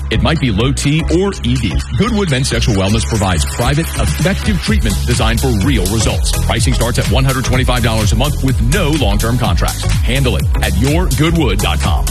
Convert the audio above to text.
It might be low T or ED. Goodwood Men's Sexual Wellness provides private, effective treatment designed for real results. Pricing starts at $125 a month with no long-term contracts. Handle it at yourgoodwood.com.